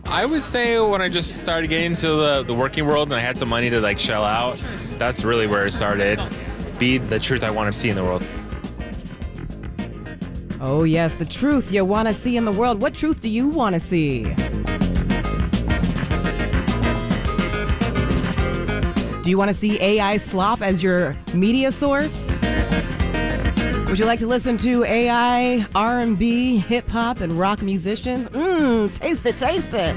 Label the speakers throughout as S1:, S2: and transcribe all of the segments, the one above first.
S1: I would say when I just started getting into the working world and I had some money to like shell out, that's really where it started. Be the truth I want to see in the world.
S2: Oh yes, the truth you want to see in the world. What truth do you want to see? Do you want to see AI slop as your media source? Would you like to listen to AI, R&B, hip-hop, and rock musicians? Taste it, taste it.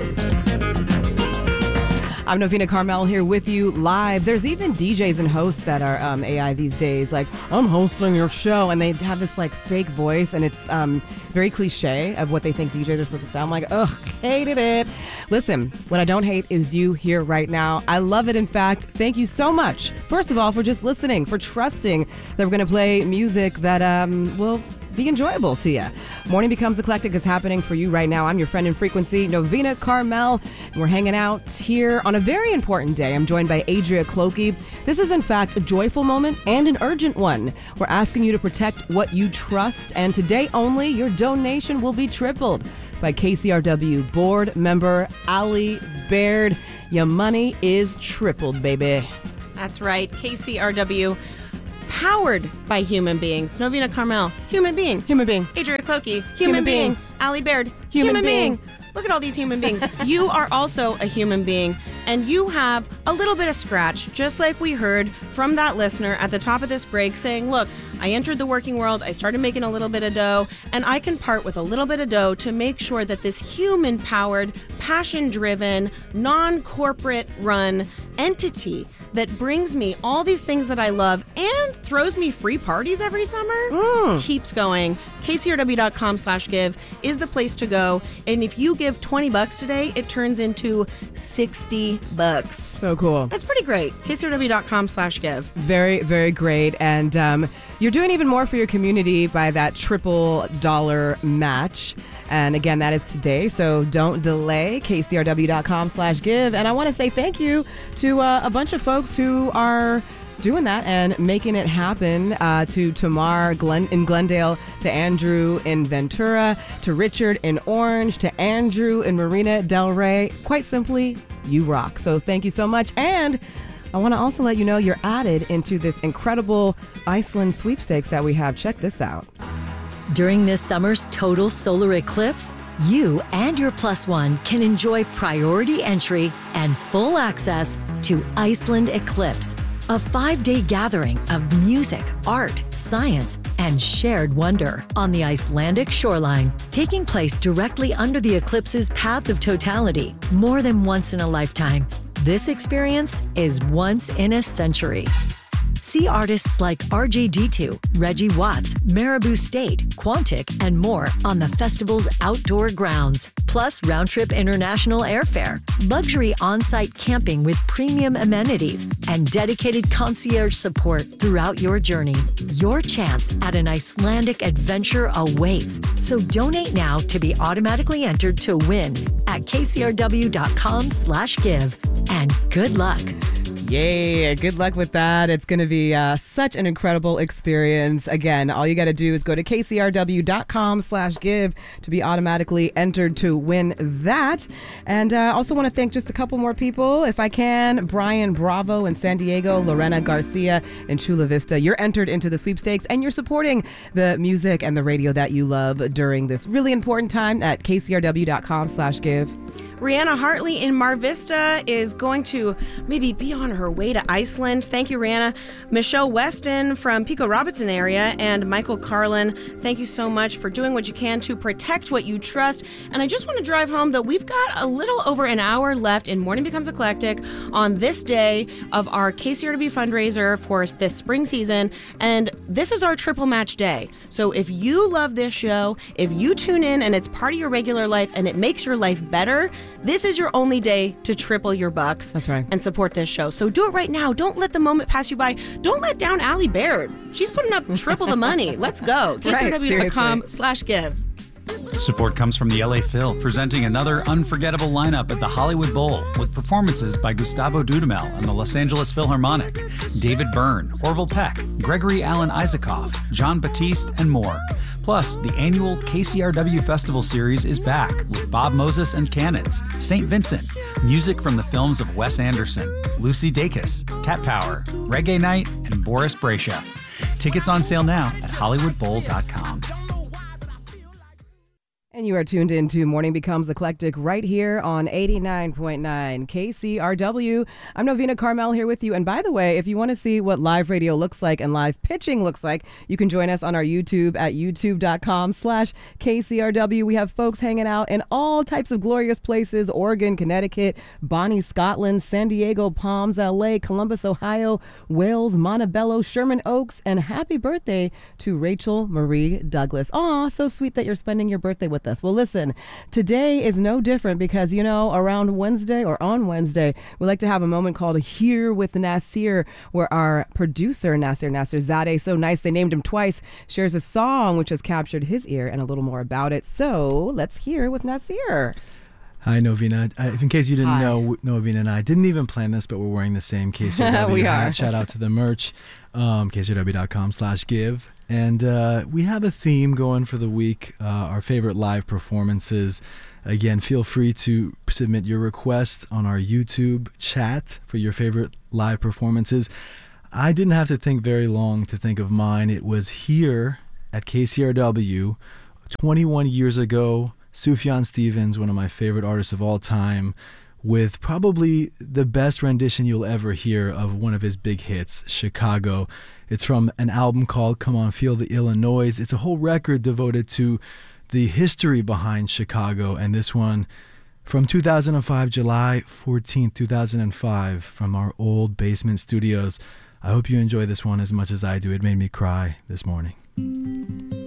S2: I'm Novena Carmel here with you live. There's even DJs and hosts that are AI these days. Like, I'm hosting your show, and they have this like fake voice, and it's very cliche of what they think DJs are supposed to sound like. Ugh, hated it. Listen, what I don't hate is you here right now. I love it, in fact. Thank you so much, first of all, for just listening, for trusting that we're going to play music that will be enjoyable to you. Morning Becomes Eclectic is happening for you right now. I'm your friend in frequency, Novena Carmel, and we're hanging out here on a very important day. I'm joined by Adria Clokey. This is, in fact, a joyful moment and an urgent one. We're asking you to protect what you trust, and today only, your donation will be tripled by KCRW board member Ali Baird. Your money is tripled, baby.
S3: That's right. KCRW, powered by human beings. Novena Carmel, human being.
S2: Human being.
S3: Adria Clokey, human being. Ali Baird, human being. Look at all these human beings. You are also a human being, and you have a little bit of scratch, just like we heard from that listener at the top of this break saying, look, I entered the working world, I started making a little bit of dough, and I can part with a little bit of dough to make sure that this human-powered, passion-driven, non-corporate run entity that brings me all these things that I love and throws me free parties every summer keeps going. KCRW.com/give is the place to go. And if you give $20 today, it turns into $60.
S2: So cool.
S3: That's pretty great. KCRW.com/give.
S2: Very, very great. And you're doing even more for your community by that $triple match. And again, that is today, so don't delay. KCRW.com/give. And I want to say thank you to a bunch of folks who are doing that and making it happen, to Tamar in Glendale, to Andrew in Ventura, to Richard in Orange, to Andrew in Marina Del Rey. Quite simply, you rock. So thank you so much. And I want to also let you know you're added into this incredible Iceland sweepstakes that we have. Check this out.
S4: During this summer's total solar eclipse, you and your plus one can enjoy priority entry and full access to Iceland Eclipse, a 5-day gathering of music, art, science, and shared wonder on the Icelandic shoreline, taking place directly under the eclipse's path of totality. More than once in a lifetime, this experience is once in a century. See artists like RJD2, Reggie Watts, Marabou State, Quantic, and more on the festival's outdoor grounds. Plus round-trip international airfare, luxury on-site camping with premium amenities, and dedicated concierge support throughout your journey. Your chance at an Icelandic adventure awaits. So donate now to be automatically entered to win at kcrw.com/give. And good luck.
S2: Yay, good luck with that. It's going to be such an incredible experience. Again, all you got to do is go to kcrw.com/give to be automatically entered to win that. And I also want to thank just a couple more people, if I can. Brian Bravo in San Diego, Lorena Garcia in Chula Vista. You're entered into the sweepstakes, and you're supporting the music and the radio that you love during this really important time at kcrw.com/give.
S3: Rihanna Hartley in Mar Vista is going to maybe be on her way to Iceland. Thank you, Rihanna. Michelle Weston from Pico Robertson area and Michael Carlin, thank you so much for doing what you can to protect what you trust. And I just want to drive home that we've got a little over an hour left in Morning Becomes Eclectic on this day of our KCRW fundraiser for this spring season. And this is our triple match day. So if you love this show, if you tune in and it's part of your regular life and it makes your life better, this is your only day to triple your bucks.
S2: That's right.
S3: And support this show. So do it right now. Don't let the moment pass you by. Don't let down Ali Baird. She's putting up triple the money. Let's go. KCRW.com/give.
S5: Support comes from the LA Phil, presenting another unforgettable lineup at the Hollywood Bowl with performances by Gustavo Dudamel and the Los Angeles Philharmonic, David Byrne, Orville Peck, Gregory Alan Isaacoff, John Batiste, and more. Plus, the annual KCRW Festival Series is back with Bob Moses and Cannons, St. Vincent, music from the films of Wes Anderson, Lucy Dacus, Cat Power, Reggae Night, and Boris Brejcha. Tickets on sale now at HollywoodBowl.com.
S2: And you are tuned in to Morning Becomes Eclectic right here on 89.9 KCRW. I'm Novena Carmel here with you. And by the way, if you want to see what live radio looks like and live pitching looks like, you can join us on our YouTube at youtube.com/KCRW. We have folks hanging out in all types of glorious places: Oregon, Connecticut, Bonnie, Scotland, San Diego, Palms, LA, Columbus, Ohio, Wales, Montebello, Sherman Oaks, and happy birthday to Rachel Marie Douglas. Aw, so sweet that you're spending your birthday with us. Well, listen, today is no different because, around Wednesday or on Wednesday, we like to have a moment called Here with Nasir, where our producer, Nasir Zadeh, so nice they named him twice, shares a song which has captured his ear and a little more about it. So let's hear with Nasir.
S6: Hi, Novena. In case you didn't know, Novena and I didn't even plan this, but we're wearing the same KCRW
S2: We
S6: hat.
S2: are.
S6: Shout out to the merch, KCRW.com/give. And we have a theme going for the week, our favorite live performances. Again, feel free to submit your request on our YouTube chat for your favorite live performances. I didn't have to think very long to think of mine. It was here at KCRW 21 years ago. Sufjan Stevens, one of my favorite artists of all time, with probably the best rendition you'll ever hear of one of his big hits, Chicago. It's from an album called Come On Feel the Illinois. It's a whole record devoted to the history behind Chicago, and this one from 2005, July 14th, 2005, from our old basement studios. I hope you enjoy this one as much as I do. It made me cry this morning.